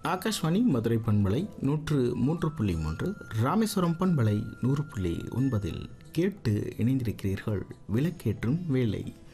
ஆகாஷ்வாணி மதுரை பண்பலை 103.3, ராமேஸ்வரம் பண்பலை 100.9 கேட்டு இணைந்திருக்கிறீர்கள். விளக்கேற்றும் வேலை.